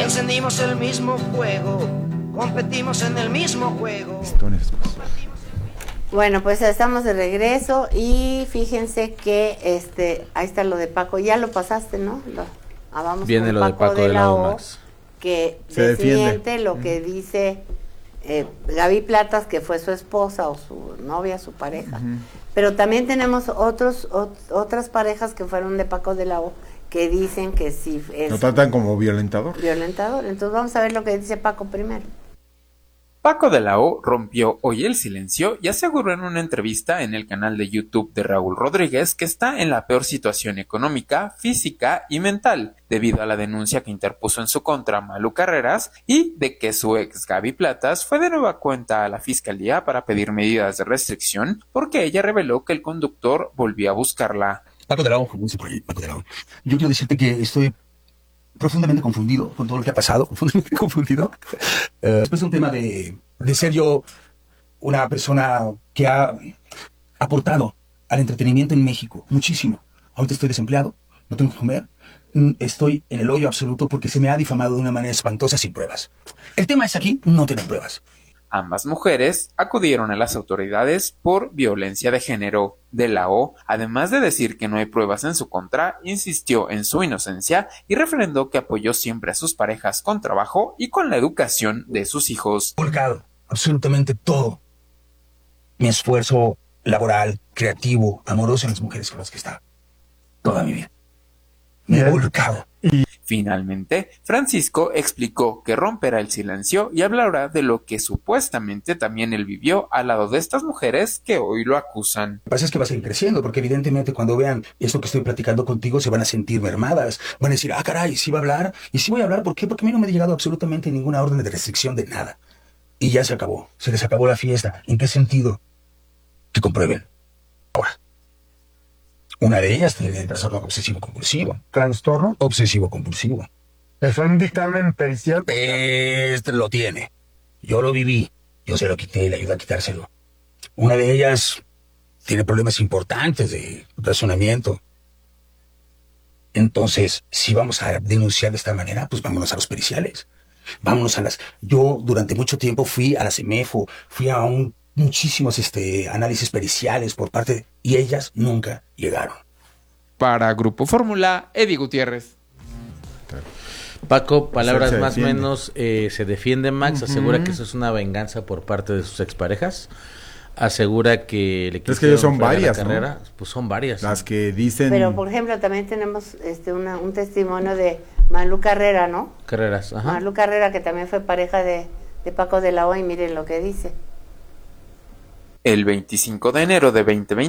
encendimos el mismo fuego, competimos en el mismo juego. Bueno, pues estamos de regreso y fíjense que ahí está lo de Paco, ya lo pasaste, ¿no? Vamos viene lo de Paco de la O, Max, que se desmiente lo que dice Gaby Platas, que fue su esposa o su novia, su pareja. Pero también tenemos otras parejas que fueron de Paco de la O, que dicen que sí es... Lo tratan como violentador. Violentador. Entonces vamos a ver lo que dice Paco primero. Paco de la O rompió hoy el silencio y aseguró en una entrevista en el canal de YouTube de Raúl Rodríguez que está en la peor situación económica, física y mental, debido a la denuncia que interpuso en su contra Malú Carreras y de que su ex Gaby Platas fue de nueva cuenta a la fiscalía para pedir medidas de restricción porque ella reveló que el conductor volvió a buscarla. Paco de la O, como dice por ahí, Paco de la O. Yo quiero decirte que estoy profundamente confundido con todo lo que ha pasado, profundamente confundido. Después de un tema de ser yo una persona que ha aportado al entretenimiento en México muchísimo. Ahorita estoy desempleado, no tengo que comer, estoy en el hoyo absoluto porque se me ha difamado de una manera espantosa sin pruebas. El tema es aquí, no tienen pruebas. Ambas mujeres acudieron a las autoridades por violencia de género. De la O, además de decir que no hay pruebas en su contra, insistió en su inocencia y refrendó que apoyó siempre a sus parejas con trabajo y con la educación de sus hijos. Volcado absolutamente todo mi esfuerzo laboral, creativo, amoroso en las mujeres con las que está toda mi vida. Me he volcado. Finalmente, Francisco explicó que romperá el silencio y hablará de lo que supuestamente también él vivió al lado de estas mujeres que hoy lo acusan. Lo que pasa es que va a seguir creciendo, porque evidentemente cuando vean esto que estoy platicando contigo se van a sentir mermadas, van a decir, ah caray, sí va a hablar, y sí voy a hablar, ¿por qué? Porque a mí no me ha llegado absolutamente ninguna orden de restricción de nada. Y ya se acabó, se les acabó la fiesta. ¿En qué sentido? Que comprueben. Ahora. Una de ellas tiene trastorno obsesivo-compulsivo. ¿Trastorno? Obsesivo-compulsivo. ¿Es un dictamen pericial? Lo tiene. Yo lo viví. Yo se lo quité y le ayudé a quitárselo. Una de ellas tiene problemas importantes de razonamiento. Entonces, si vamos a denunciar de esta manera, pues vámonos a los periciales. Vámonos a las... Yo durante mucho tiempo fui a la CEMEFO, fui a muchísimos análisis periciales por parte... Y ellas nunca llegaron. Para Grupo Fórmula, Eddie Gutiérrez. Paco, palabras más o menos, se defiende Max, asegura que eso es una venganza por parte de sus exparejas. Asegura que le es que son varias, la carrera. ¿no? Pues son varias. Las que dicen... Pero, por ejemplo, también tenemos un testimonio de Malú Carrera, ¿no? Carreras, ajá. Malú Carrera, que también fue pareja de Paco de la O, y miren lo que dice. El 25 de enero de 2020,